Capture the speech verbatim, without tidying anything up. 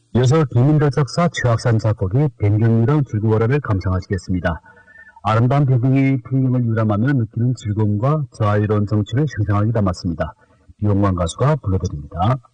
이어서 김인별 작사, 최학산 작곡의 변경이랑 즐거워라를 감상하시겠습니다. 아름다운 배경의 풍경을 유람하며 느끼는 즐거움과 자유로운 정취를 생생하게 담았습니다. 이용관 가수가 불러드립니다.